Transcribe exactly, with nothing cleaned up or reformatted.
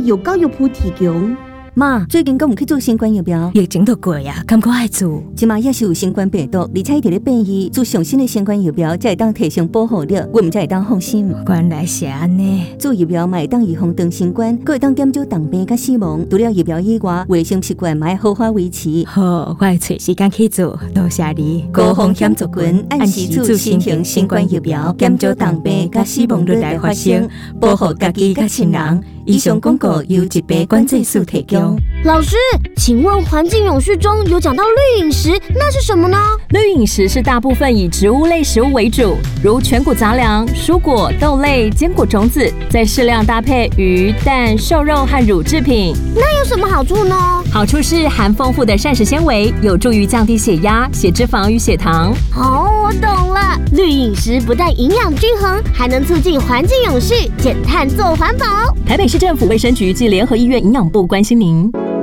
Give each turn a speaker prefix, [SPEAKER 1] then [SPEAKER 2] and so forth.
[SPEAKER 1] 由教育部提供。
[SPEAKER 2] 妈，最近敢有去做新冠疫苗？
[SPEAKER 3] 疫情都过呀，感觉爱做。
[SPEAKER 2] 即马也是有新冠病毒，而且伊伫咧变异，做上新的新冠疫苗才会当提升保护力，我们才会当放心。
[SPEAKER 3] 原来是安尼。
[SPEAKER 2] 做疫苗嘛会当预防长新冠，佫会当减少重病甲死亡。除了疫苗以外，卫生习惯嘛要好好维持。
[SPEAKER 3] 好，我会找时间去做。多谢你。
[SPEAKER 2] 高风险族群按时做新型新冠疫苗，减少重病甲死亡率来发生，保护家己甲亲人。以上广告由疾病管制署提供。
[SPEAKER 1] 老师，请问环境永续中有讲到绿饮食，那是什么呢？
[SPEAKER 4] 绿饮食是大部分以植物类食物为主，如全谷杂粮、蔬果、豆类、坚果种子，再适量搭配鱼、蛋、瘦肉和乳制品。
[SPEAKER 1] 那有什么好处呢？
[SPEAKER 4] 好处是含丰富的膳食纤维，有助于降低血压、血脂肪与血糖。
[SPEAKER 1] 哦，我懂了，绿饮食不但营养均衡，还能促进环境永续，减碳做环保。
[SPEAKER 4] 台北市政府卫生局及联合医院营养部关心您。